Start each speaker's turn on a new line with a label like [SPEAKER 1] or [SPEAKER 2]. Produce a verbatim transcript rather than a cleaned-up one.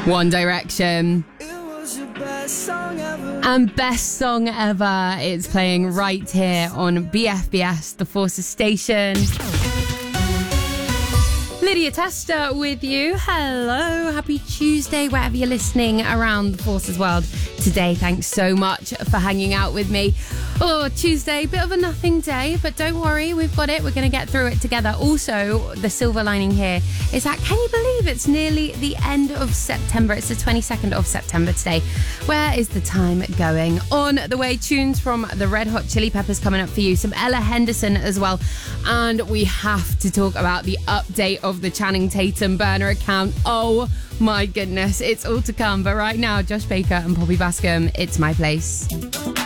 [SPEAKER 1] One Direction.
[SPEAKER 2] Best song ever.
[SPEAKER 1] And best song ever. It's playing right here on B F B S, the Forces Station. Lydia Tester with you. Hello, happy Tuesday, wherever you're listening around the Forces world today. Thanks so much for hanging out with me. Oh, Tuesday, bit of a nothing day, but don't worry, we've got it. We're going to get through it together. Also, the silver lining here is that, can you believe it's nearly the end of September? It's the twenty-second of September today. Where is the time going? On the way, tunes from the Red Hot Chili Peppers coming up for you. Some Ella Henderson as well. And we have to talk about the update of the Channing Tatum burner account. Oh my goodness, it's all to come. But right now, Josh Baker and Poppy Bascom, It's My Place.